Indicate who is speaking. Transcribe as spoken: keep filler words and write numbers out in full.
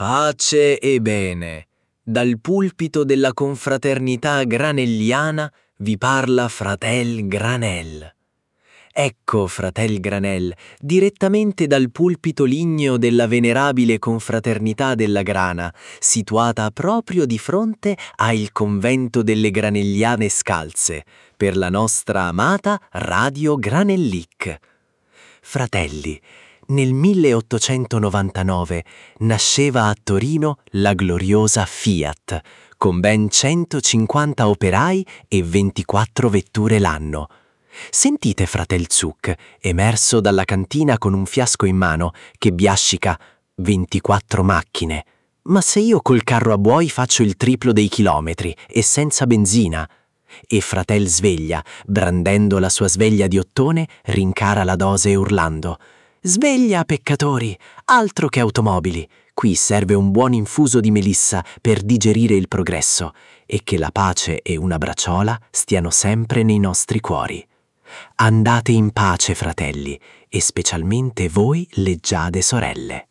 Speaker 1: Pace e bene. Dal pulpito della confraternita granelliana vi parla fratel Granel. Ecco, fratel Granel, direttamente dal pulpito ligneo della venerabile confraternita della grana, situata proprio di fronte al convento delle Granelliane Scalze, per la nostra amata Radio Granellic. Fratelli, nel milleottocentonovantanove nasceva a Torino la gloriosa Fiat, con ben centocinquanta operai e ventiquattro vetture l'anno. Sentite fratel Zuc, emerso dalla cantina con un fiasco in mano, che biascica ventiquattro macchine. Ma se io col carro a buoi faccio il triplo dei chilometri e senza benzina? E fratel Sveglia, brandendo la sua sveglia di ottone, rincara la dose urlando: «Sveglia, peccatori! Altro che automobili! Qui serve un buon infuso di melissa per digerire il progresso, e che la pace e una braciola stiano sempre nei nostri cuori. Andate in pace, fratelli, e specialmente voi leggiade sorelle».